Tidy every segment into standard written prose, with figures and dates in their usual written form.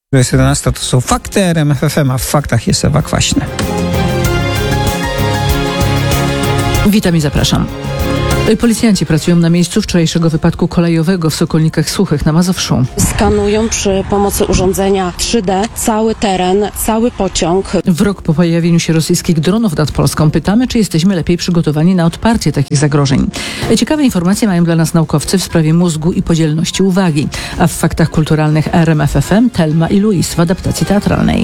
To jest 11, to są fakty RMF FM, a w faktach jest Ewa Kwaśny. Witam i zapraszam. Policjanci pracują na miejscu wczorajszego wypadku kolejowego w Sokolnikach Suchych na Mazowszu. Skanują przy pomocy urządzenia 3D cały teren, cały pociąg. W rok po pojawieniu się rosyjskich dronów nad Polską pytamy, czy jesteśmy lepiej przygotowani na odparcie takich zagrożeń. Ciekawe informacje mają dla nas naukowcy w sprawie mózgu i podzielności uwagi. A w faktach kulturalnych RMF FM Thelma i Louise w adaptacji teatralnej.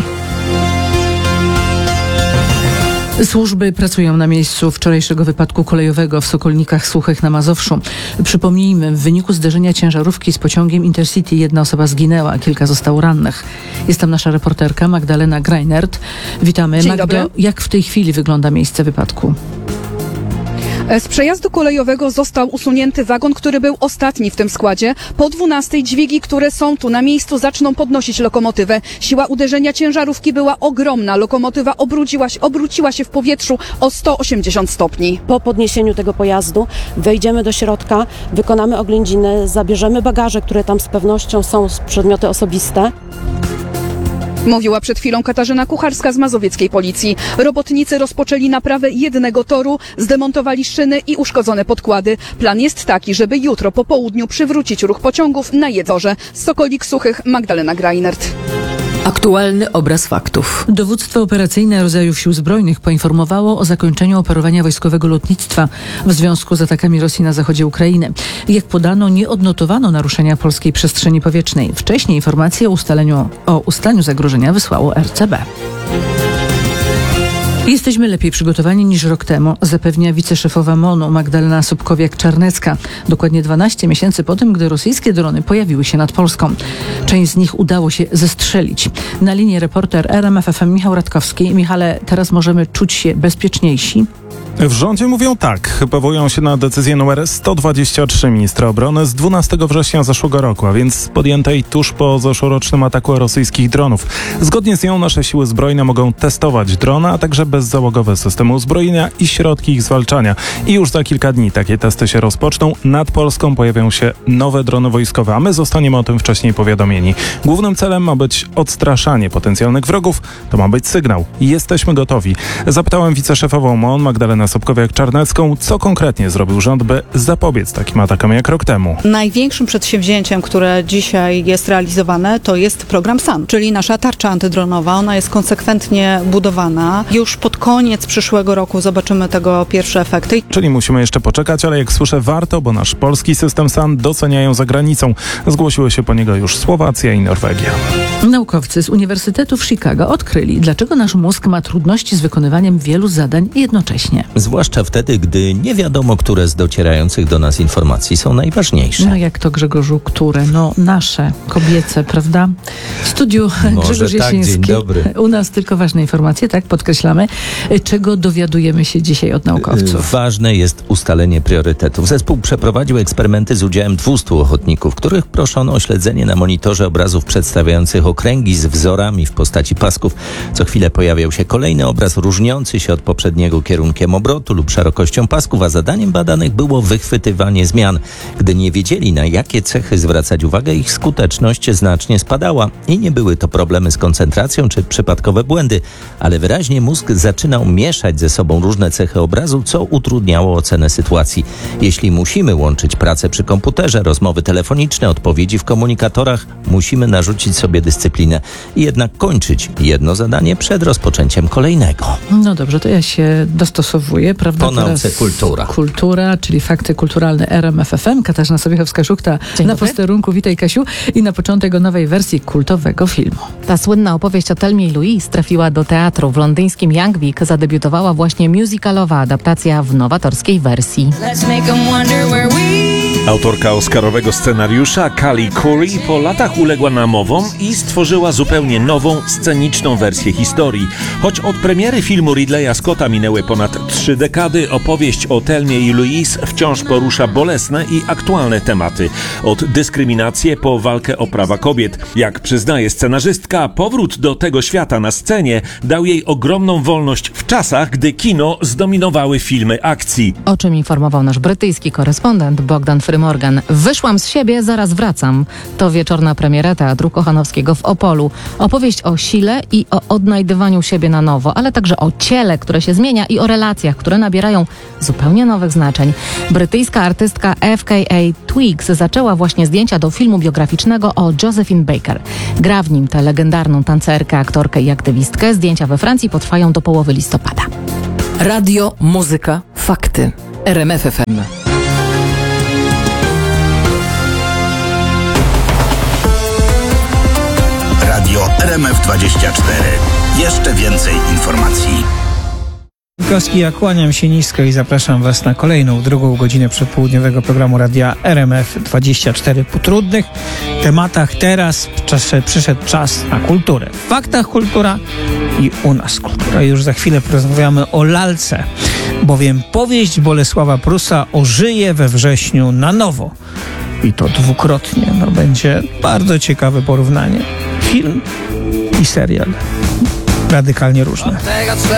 Służby pracują na miejscu wczorajszego wypadku kolejowego w Sokolnikach Suchych na Mazowszu. Przypomnijmy, w wyniku zderzenia ciężarówki z pociągiem Intercity jedna osoba zginęła, a kilka zostało rannych. Jest tam nasza reporterka Magdalena Greinert. Witamy. Dzień Magdo, dobry. jak w tej chwili wygląda miejsce wypadku? Z przejazdu kolejowego został usunięty wagon, który był ostatni w tym składzie. Po 12 dźwigi, które są tu na miejscu, zaczną podnosić lokomotywę. Siła uderzenia ciężarówki była ogromna. Lokomotywa obróciła się w powietrzu o 180 stopni. Po podniesieniu tego pojazdu wejdziemy do środka, wykonamy oględziny, zabierzemy bagaże, które tam z pewnością są przedmioty osobiste. Mówiła przed chwilą Katarzyna Kucharska z mazowieckiej policji. Robotnicy rozpoczęli naprawę jednego toru, zdemontowali szyny i uszkodzone podkłady. Plan jest taki, żeby jutro po południu przywrócić ruch pociągów na Jedzorze. Z Sokolik Suchych, Magdalena Greinert. Aktualny obraz faktów. Dowództwo operacyjne rodzajów Sił Zbrojnych poinformowało o zakończeniu operowania wojskowego lotnictwa w związku z atakami Rosji na zachodzie Ukrainy. Jak podano, nie odnotowano naruszenia polskiej przestrzeni powietrznej. Wcześniej informacje o ustaleniu zagrożenia wysłało RCB. Jesteśmy lepiej przygotowani niż rok temu, zapewnia wiceszefowa MON-u Magdalena Sobkowiak-Czarnecka. Dokładnie 12 miesięcy po tym, gdy rosyjskie drony pojawiły się nad Polską. Część z nich udało się zestrzelić. Na linii reporter RMF FM Michał Radkowski. Michale, teraz możemy czuć się bezpieczniejsi? W rządzie mówią tak. Powołują się na decyzję numer 123 ministra obrony z 12 września zeszłego roku, a więc podjętej tuż po zeszłorocznym ataku rosyjskich dronów. Zgodnie z nią nasze siły zbrojne mogą testować drony, a także bezzałogowe systemy uzbrojenia i środki ich zwalczania. I już za kilka dni takie testy się rozpoczną. Nad Polską pojawią się nowe drony wojskowe, a my zostaniemy o tym wcześniej powiadomieni. Głównym celem ma być odstraszanie potencjalnych wrogów. To ma być sygnał. Jesteśmy gotowi. Zapytałem wiceszefową MON Magdalenę Sobkowiak-Czarnecką, co konkretnie zrobił rząd, by zapobiec takim atakom jak rok temu. Największym przedsięwzięciem, które dzisiaj jest realizowane, to jest program SAN, czyli nasza tarcza antydronowa. Ona jest konsekwentnie budowana. Już pod koniec przyszłego roku zobaczymy tego pierwsze efekty. Czyli musimy jeszcze poczekać, ale jak słyszę warto, bo nasz polski system SAN doceniają za granicą. Zgłosiły się po niego już Słowacja i Norwegia. Naukowcy z Uniwersytetu w Chicago odkryli, dlaczego nasz mózg ma trudności z wykonywaniem wielu zadań jednocześnie. Zwłaszcza wtedy, gdy nie wiadomo, które z docierających do nas informacji są najważniejsze. No jak to, Grzegorzu, które? No nasze, kobiece, prawda? W studiu Grzegorz Jasiński. Dzień dobry. U nas tylko ważne informacje, tak podkreślamy. Czego dowiadujemy się dzisiaj od naukowców? Ważne jest ustalenie priorytetów. Zespół przeprowadził eksperymenty z udziałem 200 ochotników, których proszono o śledzenie na monitorze obrazów przedstawiających okręgi z wzorami w postaci pasków. Co chwilę pojawiał się kolejny obraz różniący się od poprzedniego kierunkiem obrotu lub szerokością pasków, a zadaniem badanych było wychwytywanie zmian. Gdy nie wiedzieli, na jakie cechy zwracać uwagę, ich skuteczność znacznie spadała i nie były to problemy z koncentracją czy przypadkowe błędy, ale wyraźnie mózg zaczynał mieszać ze sobą różne cechy obrazu, co utrudniało ocenę sytuacji. Jeśli musimy łączyć pracę przy komputerze, rozmowy telefoniczne, odpowiedzi w komunikatorach, musimy narzucić sobie dyscyplinę i jednak kończyć jedno zadanie przed rozpoczęciem kolejnego. No dobrze, to ja się dostosowuję, prawda? Po nauce kultura. Kultura, czyli fakty kulturalne RMF FM. Katarzyna Sobiechowska-Szuchta na posterunku. Witaj, Kasiu. I na początek o nowej wersji kultowego filmu. Ta słynna opowieść o Thelmie i Louise trafiła do teatru. W londyńskim Young Vic zadebiutowała właśnie musicalowa adaptacja w nowatorskiej wersji. Autorka oscarowego scenariusza Callie Curry po latach uległa namowom i stworzyła zupełnie nową, sceniczną wersję historii. Choć od premiery filmu Ridleya Scotta minęły ponad 3 dekady, opowieść o Thelmie i Louise wciąż porusza bolesne i aktualne tematy. Od dyskryminacji po walkę o prawa kobiet. Jak przyznaje scenarzystka, powrót do tego świata na scenie dał jej ogromną wolność w czasach, gdy kino zdominowały filmy akcji. O czym informował nasz brytyjski korespondent Bogdan Fry. Jeffrey Morgan. Wyszłam z siebie, zaraz wracam. To wieczorna premiera Teatru Kochanowskiego w Opolu. Opowieść o sile i o odnajdywaniu siebie na nowo, ale także o ciele, które się zmienia i o relacjach, które nabierają zupełnie nowych znaczeń. Brytyjska artystka FKA Twigs zaczęła właśnie zdjęcia do filmu biograficznego o Josephine Baker. Gra w nim tę legendarną tancerkę, aktorkę i aktywistkę. Zdjęcia we Francji potrwają do połowy listopada. Radio, muzyka, fakty. RMF FM. Radio RMF24. Jeszcze więcej informacji. Kowski, ja kłaniam się nisko i zapraszam Was na kolejną, drugą godzinę przedpołudniowego programu Radia RMF24. Po trudnych tematach teraz przyszedł czas na kulturę. W faktach kultura i u nas kultura. Już za chwilę porozmawiamy o lalce, bowiem powieść Bolesława Prusa ożyje we wrześniu na nowo. I to dwukrotnie. No, będzie bardzo ciekawe porównanie. Film i serial. Radykalnie różne.